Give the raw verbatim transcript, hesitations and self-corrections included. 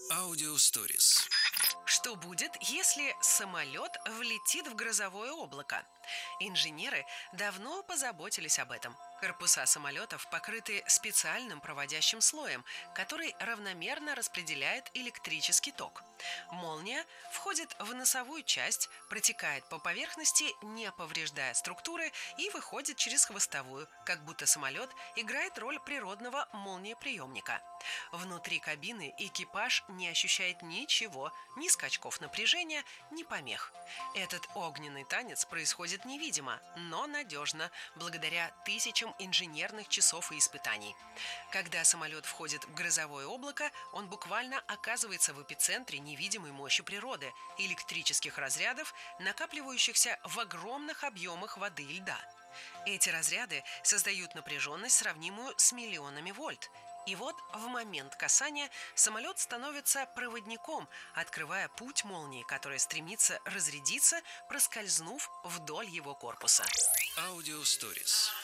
Аудио Stories. Что будет, если самолет влетит в грозовое облако? Инженеры давно позаботились об этом. Корпуса самолетов покрыты специальным проводящим слоем, который равномерно распределяет электрический ток. Молния входит в носовую часть, протекает по поверхности, не повреждая структуры, и выходит через хвостовую, как будто самолет играет роль природного молниеприемника. Внутри кабины экипаж не ощущает ничего, ни скачков напряжения, ни помех. Этот огненный танец происходит невидимо, но надежно, благодаря тысячам инженерных часов и испытаний. Когда самолет входит в грозовое облако, он буквально оказывается в эпицентре невидимой мощи природы, электрических разрядов, накапливающихся в огромных объемах воды и льда. Эти разряды создают напряженность, сравнимую с миллионами вольт. И вот в момент касания самолет становится проводником, открывая путь молнии, которая стремится разрядиться, проскользнув вдоль его корпуса. Аудио Stories.